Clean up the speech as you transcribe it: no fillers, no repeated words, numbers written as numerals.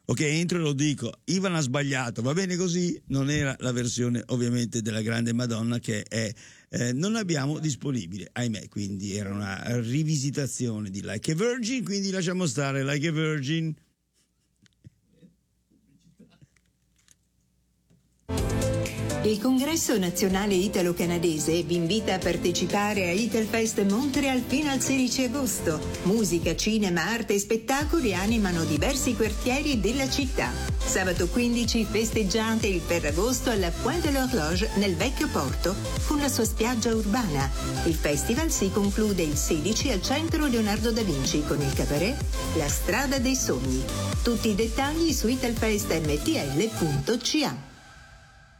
Ok, entro e lo dico, Ivan ha sbagliato, va bene così? Non era la versione ovviamente della grande Madonna che è non abbiamo disponibile, ahimè, quindi era una rivisitazione di Like a Virgin, quindi lasciamo stare Like a Virgin. Il Congresso Nazionale Italo-Canadese vi invita a partecipare a Italfest Montreal fino al 16 agosto. Musica, cinema, arte e spettacoli animano diversi quartieri della città. Sabato 15 festeggiate il Ferragosto alla Pointe de l'Horloge nel vecchio porto con la sua spiaggia urbana. Il festival si conclude il 16 al centro Leonardo da Vinci con il cabaret La Strada dei Sogni. Tutti i dettagli su italfestmtl.ca.